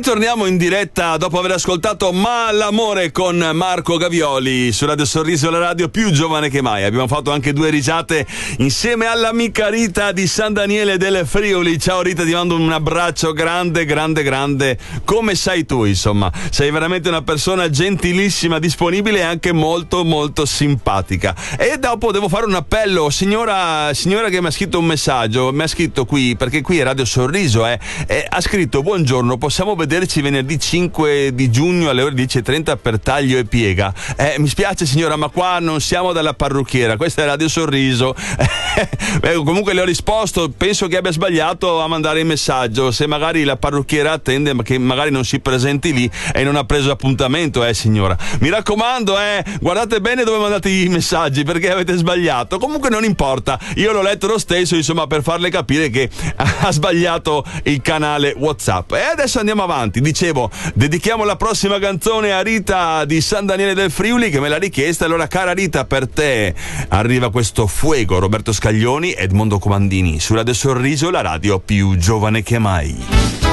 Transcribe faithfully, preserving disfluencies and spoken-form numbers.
Ritorniamo in diretta dopo aver ascoltato Ma l'amore con Marco Gavioli su Radio Sorriso, la radio più giovane che mai. Abbiamo fatto anche due risate insieme all'amica Rita di San Daniele del Friuli. Ciao Rita, ti mando un abbraccio grande, grande, grande. Come sai tu, insomma, sei veramente una persona gentilissima, disponibile e anche molto, molto simpatica. E dopo devo fare un appello, signora, signora che mi ha scritto un messaggio, mi ha scritto qui, perché qui è Radio Sorriso, eh, eh, ha scritto: buongiorno, possiamo vederci venerdì cinque di giugno alle ore dieci e trenta per taglio e piega. Eh, mi spiace signora, ma qua non siamo dalla parrucchiera, questa è Radio Sorriso. Beh, comunque le ho risposto, penso che abbia sbagliato a mandare il messaggio, se magari la parrucchiera attende ma che magari non si presenti lì e non ha preso appuntamento, eh signora. Mi raccomando, eh, guardate bene dove mandate i messaggi perché avete sbagliato. Comunque non importa, io l'ho letto lo stesso, insomma, per farle capire che ha sbagliato il canale WhatsApp. E adesso andiamo avanti. Dicevo, dedichiamo la prossima canzone a Rita di San Daniele del Friuli che me l'ha richiesta. Allora, cara Rita, per te arriva questo Fuego, Roberto Scaglioni, Edmondo Comandini su Radio Sorriso, la radio più giovane che mai.